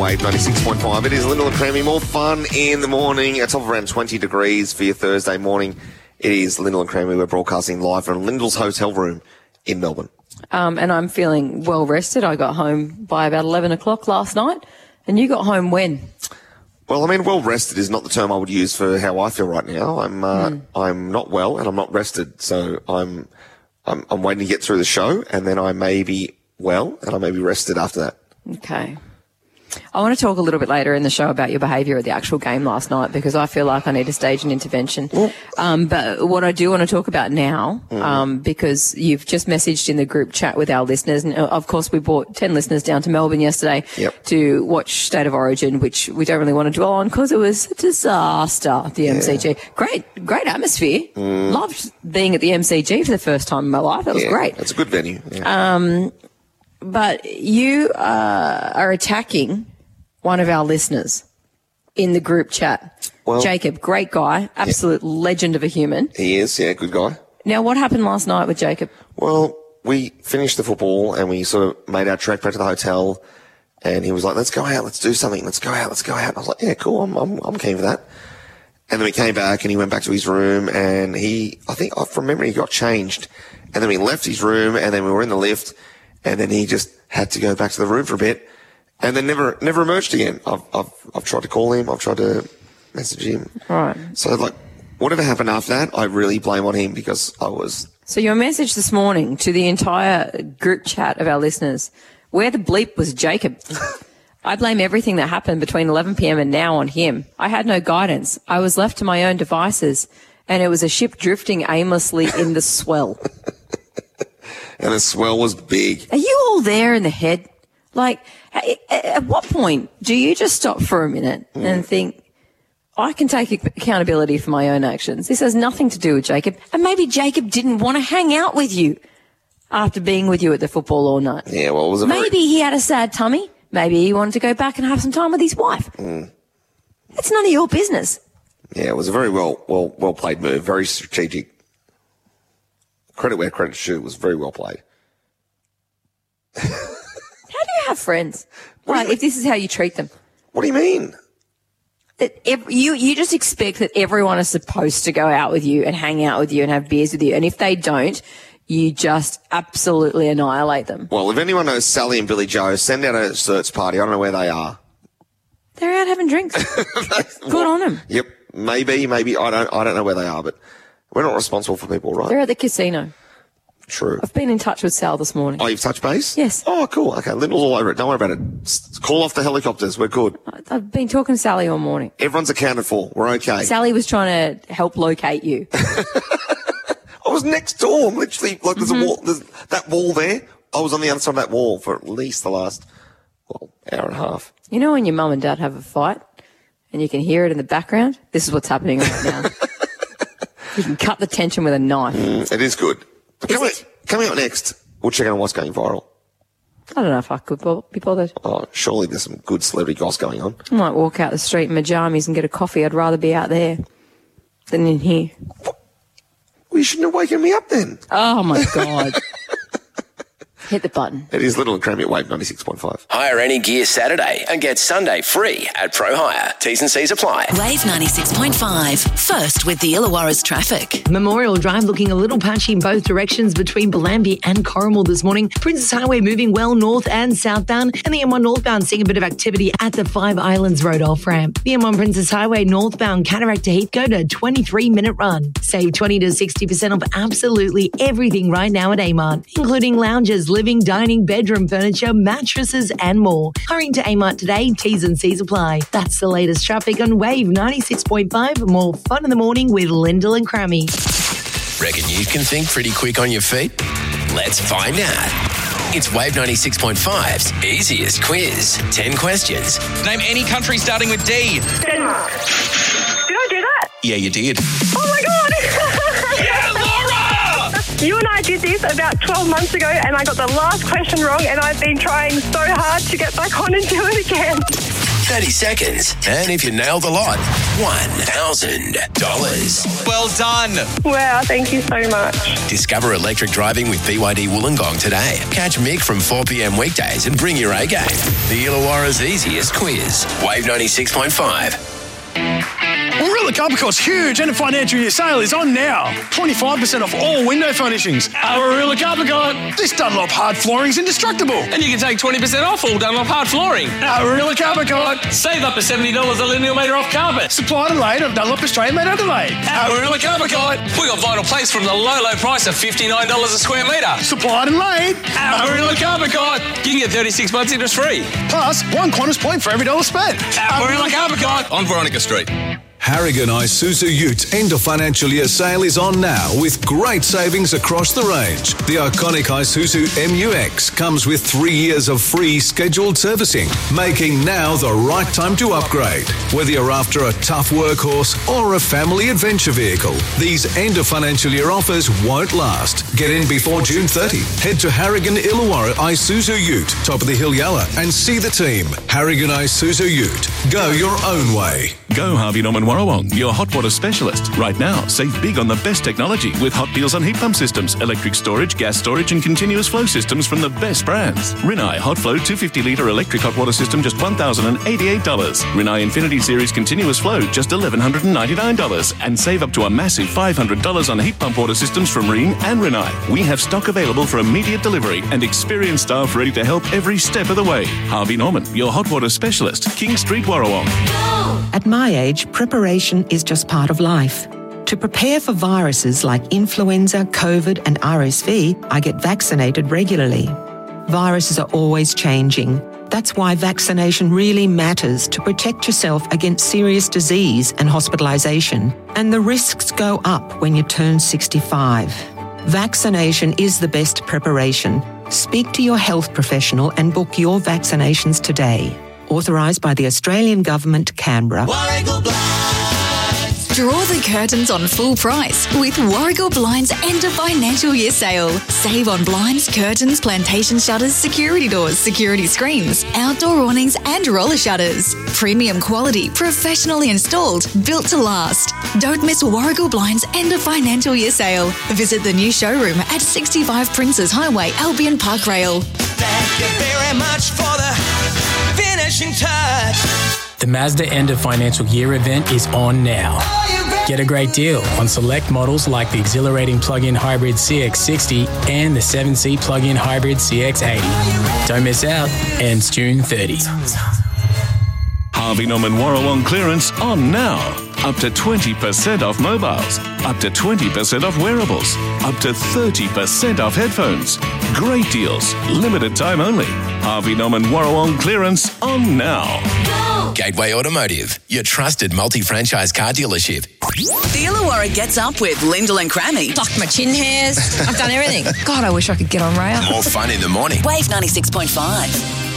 Wave 96.5. It is Lyndall and Crammy. More fun in the morning. It's off around 20 degrees for your Thursday morning. It is Lyndall and Crammy. We're broadcasting live from Lyndall's hotel room in Melbourne. And I'm feeling well rested. I got home by about 11 o'clock last night. And you got home when? Well, I mean, well rested is not the term I would use for how I feel right now. I'm not well and I'm not rested. So I'm waiting to get through the show, and then I may be well and I may be rested after that. Okay. I want to talk a little bit later in the show about your behaviour at the actual game last night, because I feel like I need to stage an intervention. But what I do want to talk about now, because you've just messaged in the group chat with our listeners, and of course we brought 10 listeners down to Melbourne yesterday to watch State of Origin, which we don't really want to dwell on because it was a disaster at the MCG. Great atmosphere. Loved being at the MCG for the first time in my life. That was great. It's a good venue. Yeah. But you are attacking one of our listeners in the group chat. Well, Jacob, great guy, absolute legend of a human. He is, good guy. Now, what happened last night with Jacob? Well, we finished the football and we sort of made our trek back to the hotel, and he was like, let's go out, let's do something, let's go out. I was like, yeah, cool, I'm keen for that. And then we came back and he went back to his room, and I think from memory, he got changed. And then we left his room, and then we were in the lift, and then he just had to go back to the room for a bit, and then never emerged again. I've tried to call him. I've tried to message him. Right. So, whatever happened after that, I really blame on him, because I was... So your message this morning to the entire group chat of our listeners, where the bleep was Jacob? I blame everything that happened between 11 p.m. and now on him. I had no guidance. I was left to my own devices, and it was a ship drifting aimlessly in the swell. And the swell was big. Are you all there in the head? Like, at what point do you just stop for a minute and think, I can take accountability for my own actions? This has nothing to do with Jacob. And maybe Jacob didn't want to hang out with you after being with you at the football all night. Yeah, well, it was maybe he had a sad tummy. Maybe he wanted to go back and have some time with his wife. That's none of your business. Yeah, it was a very well played move, very strategic. Credit where credit's due. Was very well played. How do you have friends? If this is how you treat them. What do you mean? That you just expect that everyone is supposed to go out with you and hang out with you and have beers with you, and if they don't, you just absolutely annihilate them. Well, if anyone knows Sally and Billy Joe, send out a search party. I don't know where they are. They're out having drinks. Good on them. Yep, maybe. I don't know where they are, but we're not responsible for people, right? They're at the casino. True. I've been in touch with Sal this morning. Oh, you've touched base? Yes. Oh, cool. Okay, Lyndall's all over it. Don't worry about it. Call off the helicopters. We're good. I've been talking to Sally all morning. Everyone's accounted for. We're okay. Sally was trying to help locate you. I was next door. I'm literally, there's a wall. There's that wall there. I was on the other side of that wall for at least the last, hour and a half. You know when your mum and dad have a fight and you can hear it in the background? This is what's happening right now. You can cut the tension with a knife. It is good. Coming up next, we'll check on what's going viral. I don't know if I could be bothered. Oh, surely there's some good celebrity goss going on. I might walk out the street in my jammies and get a coffee. I'd rather be out there than in here. Well, you shouldn't have woken me up then. Oh, my God. Hit the button. It is Lyndall and Crammy at Wave 96.5. Hire any gear Saturday and get Sunday free at Pro Hire. T's and C's apply. Wave 96.5. First with the Illawarra's traffic. Memorial Drive looking a little patchy in both directions between Bellambi and Corrimal this morning. Princess Highway moving well north and southbound. And the M1 northbound seeing a bit of activity at the Five Islands Road off-ramp. The M1 Princess Highway northbound Cataract to Heathcote a 23-minute run. Save 20 to 60% off absolutely everything right now at Amart, including lounges, living, dining, bedroom furniture, mattresses and more. Hurrying to Amart today, T's and C's apply. That's the latest traffic on Wave 96.5. More fun in the morning with Lyndall and Crammy. Reckon you can think pretty quick on your feet? Let's find out. It's Wave 96.5's easiest quiz. 10 questions. Name any country starting with D. Denmark. Did I do that? Yeah, you did. Oh my God! Yeah, Laura! You and I did this about 12 months ago and I got the last question wrong and I've been trying so hard to get back on and do it again. 30 seconds. And if you nail the lot, $1,000. Well done. Wow, thank you so much. Discover electric driving with BYD Wollongong today. Catch Mick from 4 p.m. weekdays and bring your A-game. The Illawarra's easiest quiz. Wave 96.5. Orilla Carpet's huge end of financial year sale is on now. 25% off all window furnishings. Orilla Carpet. This Dunlop hard flooring is indestructible. And you can take 20% off all Dunlop hard flooring. Orilla Carpet. Save up to $70 a linear metre off carpet. Supplied and laid of Dunlop Australia made Adelaide. Orilla Carpet. We got vinyl plates from the low price of $59 a square metre. Supplied and laid. Orilla Carpet. You can get 36 months interest free. Plus, one Qantas point for every dollar spent. Orilla Carpet on Veronica Street. Harrigan Isuzu Ute end of financial year sale is on now with great savings across the range. The iconic Isuzu MUX comes with 3 years of free scheduled servicing, making now the right time to upgrade. Whether you're after a tough workhorse or a family adventure vehicle, these end of financial year offers won't last. Get in before June 30. Head to Harrigan Illawarra Isuzu Ute, top of the hill Yalla, and see the team. Harrigan Isuzu Ute. Go your own way. Go Harvey Norman Warrawong, your hot water specialist. Right now, save big on the best technology with hot deals on heat pump systems, electric storage, gas storage and continuous flow systems from the best brands. Rinnai Hot Flow 250-litre electric hot water system just $1,088. Rinnai Infinity Series continuous flow just $1,199. And save up to a massive $500 on heat pump water systems from Rheem and Rinnai. We have stock available for immediate delivery and experienced staff ready to help every step of the way. Harvey Norman, your hot water specialist, King Street, Warrawong. At my age, preparation is just part of life. To prepare for viruses like influenza, COVID and RSV, I get vaccinated regularly. Viruses are always changing. That's why vaccination really matters to protect yourself against serious disease and hospitalisation. And the risks go up when you turn 65. Vaccination is the best preparation. Speak to your health professional and book your vaccinations today. Authorised by the Australian Government, Canberra. Draw the curtains on full price with Warragul Blinds end of financial year sale. Save on blinds, curtains, plantation shutters, security doors, security screens, outdoor awnings and roller shutters. Premium quality, professionally installed, built to last. Don't miss Warragul Blinds end of financial year sale. Visit the new showroom at 65 Princes Highway, Albion Park Rail. Thank you very much for the finishing touch. The Mazda end of financial year event is on now. Get a great deal on select models like the exhilarating plug-in hybrid CX-60 and the 7-seat plug-in hybrid CX-80. Don't miss out. Ends June 30. Harvey Norman Warrawong clearance on now. Up to 20% off mobiles, up to 20% off wearables, up to 30% off headphones. Great deals, limited time only. Harvey Norman Warrawong clearance on now. Gateway Automotive, your trusted multi-franchise car dealership. The Illawarra gets up with Lyndall and Crammy. Plucked my chin hairs. I've done everything. God, I wish I could get on rail. More fun in the morning. Wave 96.5.